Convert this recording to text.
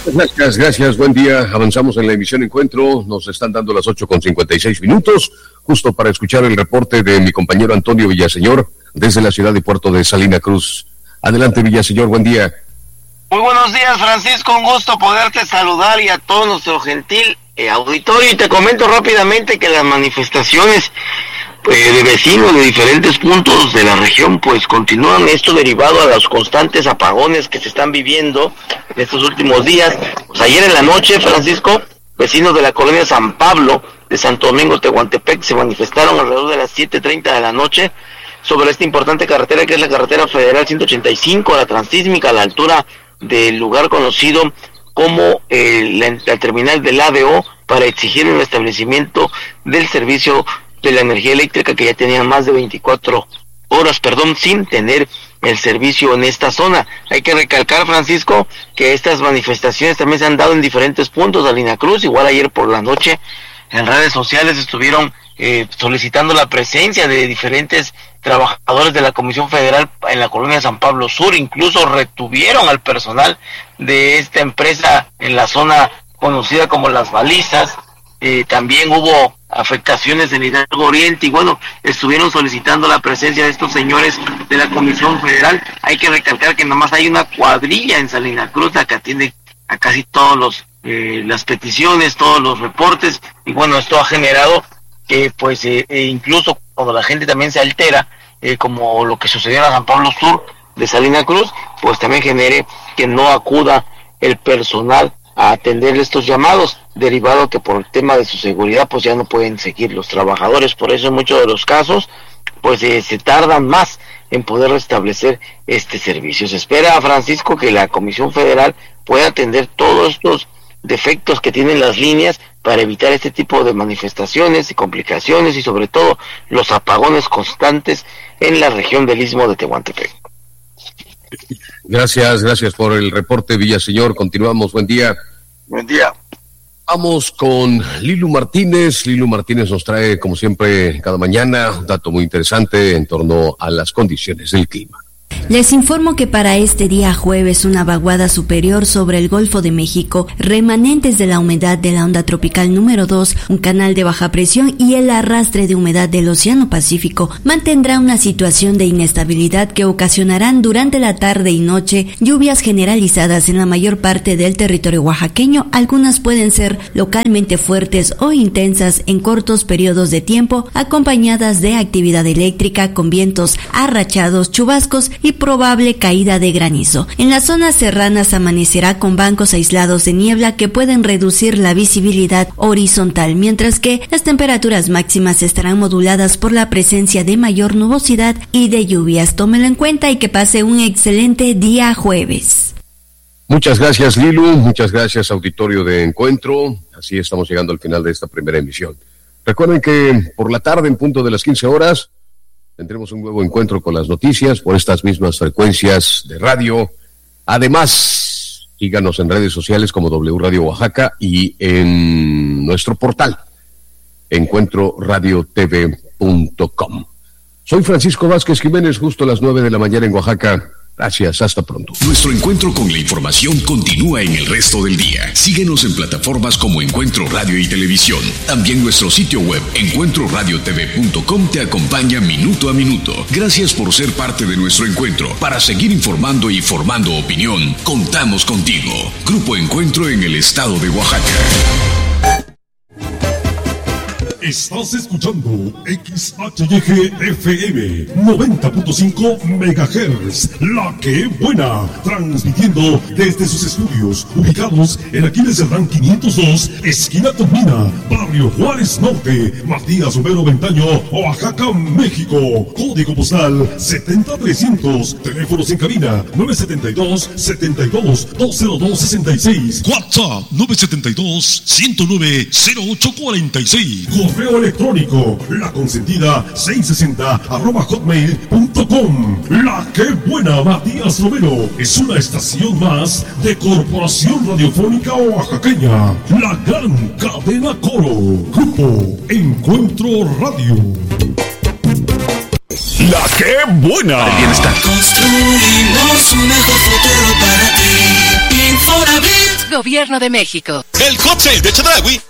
Gracias, buen día. Avanzamos en la emisión Encuentro, nos están dando las 8:56, justo para escuchar el reporte de mi compañero Antonio Villaseñor, desde la ciudad de Puerto de Salina Cruz. Adelante, Villaseñor, buen día. Muy buenos días, Francisco, un gusto poderte saludar y a todo nuestro gentil auditorio. Y te comento rápidamente que las manifestaciones de vecinos de diferentes puntos de la región pues continúan, esto derivado a los constantes apagones que se están viviendo en estos últimos días. Pues ayer en la noche, Francisco, vecinos de la colonia San Pablo de Santo Domingo, Tehuantepec, se manifestaron alrededor de las 7:30 de la noche sobre esta importante carretera que es la carretera federal 185, la transísmica, a la altura del lugar conocido como la terminal del ADO, para exigir el restablecimiento del servicio de la energía eléctrica, que ya tenían más de 24 horas, sin tener el servicio en esta zona. Hay que recalcar, Francisco, que estas manifestaciones también se han dado en diferentes puntos de Salina Cruz. Igual ayer por la noche en redes sociales estuvieron solicitando la presencia de diferentes trabajadores de la Comisión Federal en la colonia San Pablo Sur. Incluso retuvieron al personal de esta empresa en la zona conocida como Las Balizas. También hubo afectaciones en Hidalgo Oriente y bueno, estuvieron solicitando la presencia de estos señores de la Comisión Federal. Hay que recalcar que nomás hay una cuadrilla en Salina Cruz que atiende a casi todos las peticiones, todos los reportes, y bueno, esto ha generado que pues incluso cuando la gente también se altera, como lo que sucedió en San Pablo Sur de Salina Cruz, pues también genere que no acuda el personal a atender estos llamados, derivado que por el tema de su seguridad pues ya no pueden seguir los trabajadores. Por eso en muchos de los casos pues se tardan más en poder restablecer este servicio. Se espera, Francisco, que la Comisión Federal pueda atender todos estos defectos que tienen las líneas para evitar este tipo de manifestaciones y complicaciones, y sobre todo los apagones constantes en la región del Istmo de Tehuantepec. Gracias por el reporte, Villaseñor. Continuamos, buen día. Buen día. Vamos con Lilu Martínez. Lilu Martínez nos trae, como siempre, cada mañana, un dato muy interesante en torno a las condiciones del clima. Les informo que para este día jueves una vaguada superior sobre el Golfo de México, remanentes de la humedad de la onda tropical número 2, un canal de baja presión y el arrastre de humedad del Océano Pacífico mantendrá una situación de inestabilidad que ocasionarán durante la tarde y noche lluvias generalizadas en la mayor parte del territorio oaxaqueño. Algunas pueden ser localmente fuertes o intensas en cortos periodos de tiempo, acompañadas de actividad eléctrica con vientos arrachados, chubascos y probable caída de granizo. En las zonas serranas amanecerá con bancos aislados de niebla que pueden reducir la visibilidad horizontal, mientras que las temperaturas máximas estarán moduladas por la presencia de mayor nubosidad y de lluvias. Tómelo en cuenta y que pase un excelente día jueves. Muchas gracias, Lilu. Muchas gracias, auditorio de Encuentro. Así estamos llegando al final de esta primera emisión. Recuerden que por la tarde, en punto de las 15 horas, tendremos un nuevo encuentro con las noticias por estas mismas frecuencias de radio. Además, síganos en redes sociales como W Radio Oaxaca y en nuestro portal, encuentroradiotv.com. Soy Francisco Vázquez Jiménez, justo a las 9 de la mañana en Oaxaca. Gracias, hasta pronto. Nuestro encuentro con la información continúa en el resto del día. Síguenos en plataformas como Encuentro Radio y Televisión. También nuestro sitio web, encuentroradiotv.com, te acompaña minuto a minuto. Gracias por ser parte de nuestro encuentro. Para seguir informando y formando opinión, contamos contigo. Grupo Encuentro en el estado de Oaxaca. Estás escuchando XHYG-FM 90.5 MHz, La Que Buena, transmitiendo desde sus estudios ubicados en Aquiles Cerdán 502, esquina Tomina, Barrio Juárez Norte, Matías Romero Ventaño, Oaxaca, México. Código postal 70300, teléfonos en cabina 972-72-20266, WhatsApp 972-109-0846. Correo electrónico laconsentida660@hotmail.com. La Que Buena, Matías Romero, es una estación más de Corporación Radiofónica Oaxaqueña, la gran cadena Coro. Grupo Encuentro Radio. La Que Buena. El bienestar. Construimos un mejor futuro para ti. Infonavit. Gobierno de México. El Hot Sale de Chedraui